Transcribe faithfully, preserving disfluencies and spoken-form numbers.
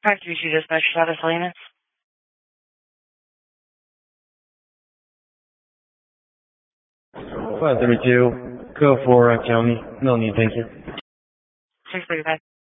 five three two dispatch, Travis Salinas. five thirty-two, go for uh, county. No need, thank you. six thirty-five.